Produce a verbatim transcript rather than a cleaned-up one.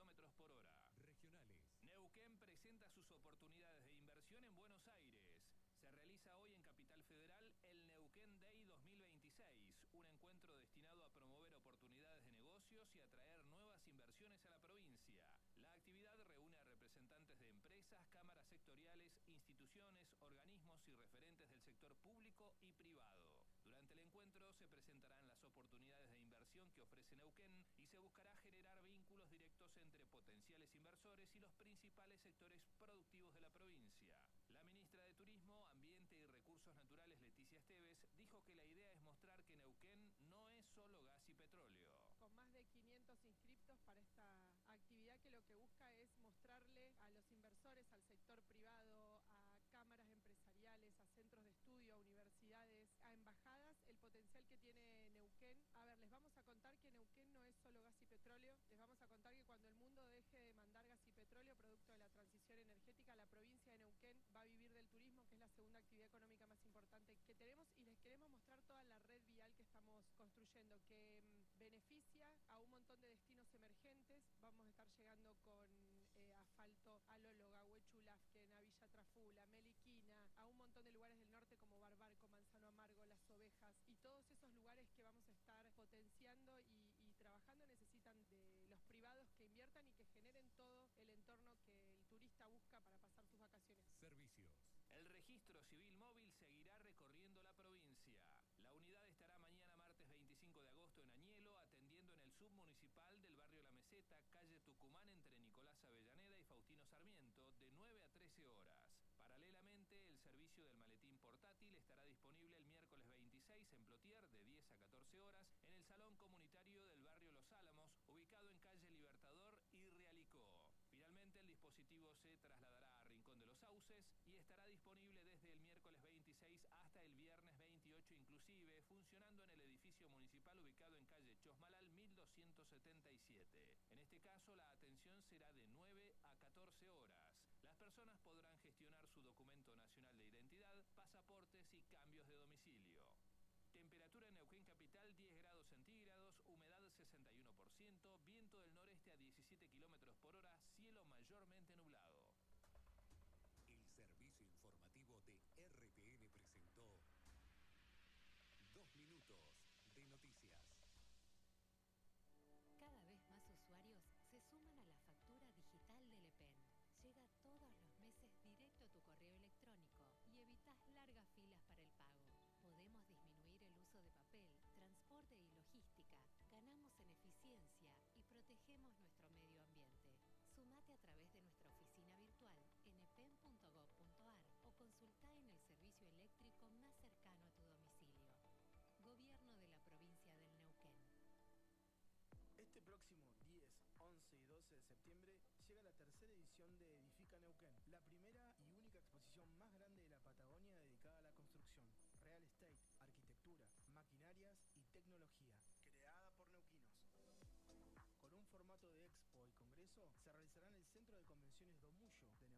kilómetros por hora. Regionales. Neuquén presenta sus oportunidades de inversión en Buenos Aires. Se realiza hoy en Capital Federal el Neuquén Day dos mil veintiséis, un encuentro destinado a promover oportunidades de negocios y atraer nuevas inversiones a la provincia. La actividad reúne a representantes de empresas, cámaras sectoriales, instituciones, organismos y referentes del sector público y privado. Durante el encuentro se presentarán las oportunidades de inversión que ofrece Neuquén y se buscará generar vínculos directos entre potenciales inversores y los principales sectores productivos de la provincia. La ministra de Turismo, Ambiente y Recursos Naturales, Leticia Esteves, dijo que la idea es mostrar que Neuquén no es solo gas y petróleo. Con más de quinientos inscriptos para esta actividad que lo que busca es mostrarle a los inversores, al sector privado, a cámaras empresariales, a centros de estudio, a universidades, a embajadas, el potencial que tiene Neuquén. A ver, les vamos a contar que Neuquén no es solo gas y petróleo, les vamos a contar que cuando el mundo deje de mandar gas y petróleo producto de la transición energética, la provincia de Neuquén va a vivir del turismo, que es la segunda actividad económica más importante que tenemos, y les queremos mostrar toda la red vial que estamos construyendo, que mmm, beneficia a un montón de destinos emergentes. Vamos a estar llegando con eh, asfalto a Lóloga, Huechulafquen, a Villa Trafula, Meliquina, a un montón de lugares del norte como Barbarco, Manzano Amargo, Las Ovejas, y todos esos lugares que vamos a estar potenciando y, y trabajando necesitan de los privados que inviertan y que generen todo el entorno que el turista busca para pasar sus vacaciones. Servicios. El registro civil móvil seguirá recorriendo la provincia. La unidad estará mañana martes veinticinco de agosto en Añelo, atendiendo en el submunicipal del barrio La Meseta, calle Tucumán, entre Nicolás Avellaneda y Faustino Sarmiento, de nueve a trece horas. Paralelamente, el servicio del maletín portátil estará disponible el miércoles veintiséis en Plotier, de diez a catorce horas, en el salón comunitario del barrio Los Álamos, ubicado en calle Libertador y Realicó. Finalmente, el dispositivo se trasladará a Rincón de los Sauces y estará disponible desde el miércoles veintiséis hasta el viernes veintiocho inclusive, funcionando en el edificio municipal ubicado en calle Chosmalal mil doscientos setenta y siete. En este caso, la atención será de nueve a catorce horas. Las personas podrán gestionar su documento nacional de identidad, pasaportes y cambios de domicilio. Temperatura en Neuquén Capital diez grados centígrados, humedad sesenta y uno por ciento, viento del noreste a diecisiete kilómetros por hora, cielo mayormente nublado. El servicio informativo de R T N presentó Dos Minutos de Noticias. Cada vez más usuarios se suman a la factura digital del E P E N. Llega todos los meses directo a tu correo electrónico y evitas largas filas para el pago. Podemos disminuir el uso de papel, transporte y logística, ganamos en eficiencia y protegemos nuestro medio ambiente. Sumate a través de nuestra oficina virtual en e p e n punto gob punto a r o consulta en el servicio eléctrico más cercano a tu domicilio. Gobierno de la provincia del Neuquén. Este próximo diez, once y doce de septiembre llega la tercera edición de Edifica Neuquén, la primera y única exposición más grande de la Patagonia dedicada a la construcción, real estate, arquitectura, maquinarias y tecnología, creada por neuquinos. Con un formato de expo y congreso, se realizará en el Centro de Convenciones Domullo de